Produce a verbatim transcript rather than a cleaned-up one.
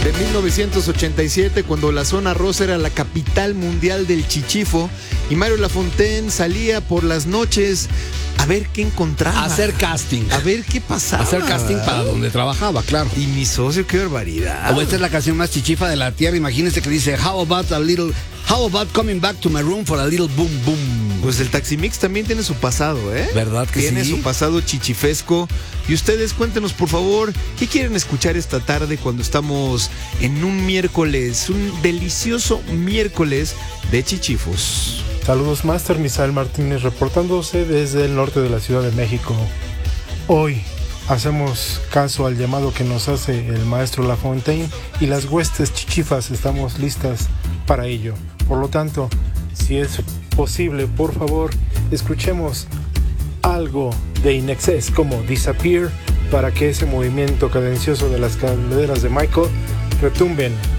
de mil novecientos ochenta y siete, cuando la zona rosa era la capital mundial del chichifo y Mario Lafontaine salía por las noches a ver qué encontraba. Hacer casting. A ver qué pasaba. Hacer casting para donde trabajaba, claro. Y mi socio, qué barbaridad. O esta es la canción más chichifa de la tierra. Imagínense que dice, how about a little, how about coming back to my room for a little boom boom. Pues el Taximix también tiene su pasado, ¿eh? ¿Verdad que tiene sí? Tiene su pasado chichifesco. Y ustedes cuéntenos, por favor, ¿qué quieren escuchar esta tarde cuando estamos en un miércoles, un delicioso miércoles de chichifos? Saludos, Master Misael Martínez, reportándose desde el norte de la Ciudad de México. Hoy hacemos caso al llamado que nos hace el maestro Lafontaine y las huestes chichifas estamos listas para ello. Por lo tanto, si es posible, por favor, escuchemos algo de In Excess como Disappear para que ese movimiento cadencioso de las caderas de Michael retumben